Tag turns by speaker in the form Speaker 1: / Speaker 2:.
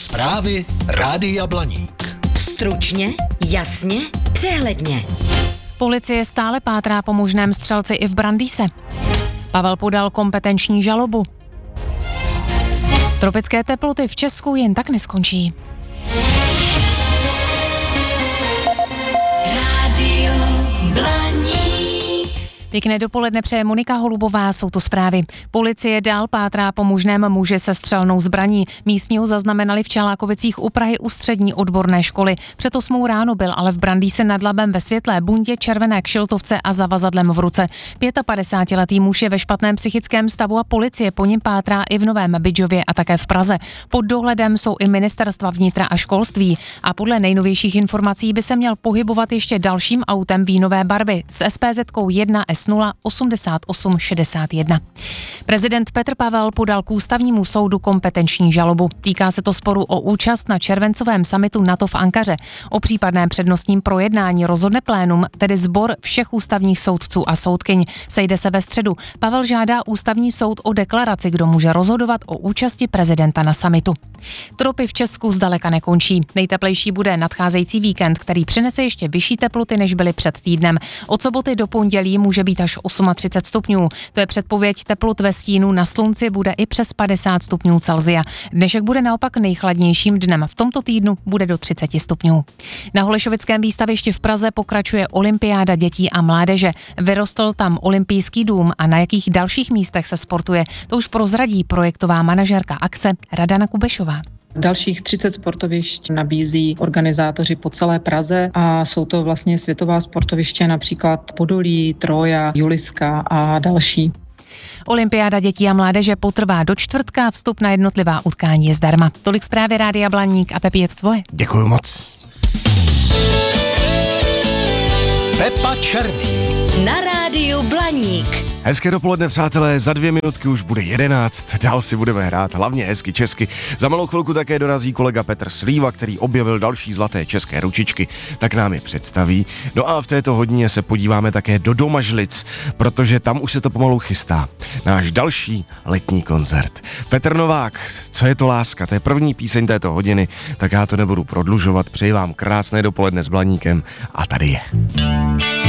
Speaker 1: Zprávy Rádia Blaník.
Speaker 2: Stručně, jasně, přehledně.
Speaker 3: Policie stále pátrá po možném střelci i v Brandýse. Pavel podal kompetenční žalobu. Tropické teploty v Česku jen tak neskončí.
Speaker 2: Rádio Blaník.
Speaker 3: Pěkné dopoledne přeje Monika Holubová, jsou to zprávy. Policie dál pátrá po možném muži se střelnou zbraní. Místní ho zaznamenali v Čelákovicích u Prahy u střední odborné školy. Před 8 ráno byl ale v Brandýse nad Labem ve světlé bundě, červené kšiltovce a zavazadlem v ruce. 55letý muž je ve špatném psychickém stavu a policie po něm pátrá i v Novém Bydžově a také v Praze. Pod dohledem jsou i ministerstva vnitra a školství a podle nejnovějších informací by se měl pohybovat ještě dalším autem vínové barvy s SPZ 1 S0 88 61. Prezident Petr Pavel podal k ústavnímu soudu kompetenční žalobu. Týká se to sporu o účast na červencovém summitu NATO v Ankaře. O případném přednostním projednání rozhodne plénum, tedy sbor všech ústavních soudců a soudkyň. Sejde se ve středu. Pavel žádá ústavní soud o deklaraci, kdo může rozhodovat o účasti prezidenta na summitu. Tropy v Česku zdaleka nekončí. Nejteplejší bude nadcházející víkend, který přinese ještě vyšší teploty, než byly před týdnem. Od soboty do pondělí může být až 38 stupňů. To je předpověď teplot ve stínu, na slunci bude i přes 50 stupňů Celsia. Dnešek bude naopak nejchladnějším dnem. V tomto týdnu bude do 30 stupňů. Na Holešovickém výstavišti v Praze pokračuje olympiáda dětí a mládeže. Vyrostl tam olympijský dům a na jakých dalších místech se sportuje, to už prozradí projektová manažerka akce Radana Kubešová.
Speaker 4: Dalších 30 sportovišť nabízí organizátoři po celé Praze a jsou to vlastně světová sportoviště, například Podolí, Troja, Juliska a další.
Speaker 3: Olympiáda dětí a mládeže potrvá do čtvrtka, vstup na jednotlivá utkání je zdarma. Tolik zprávy Rádia Blaník a Pepi, je to tvoje.
Speaker 1: Děkuju moc. Pepa Černý.
Speaker 2: Na Rádiu Blaník.
Speaker 5: Hezké dopoledne, přátelé, za 2 minutky už bude 11, dál si budeme hrát, hlavně hezky česky. Za malou chvilku také dorazí kolega Petr Slíva, který objevil další zlaté české ručičky, tak nám je představí. No a v této hodině se podíváme také do Domažlic, protože tam už se to pomalu chystá. Náš další letní koncert. Petr Novák, Co je to láska, to je první píseň této hodiny, tak já to nebudu prodlužovat, přeji vám krásné dopoledne s Blaníkem a tady je.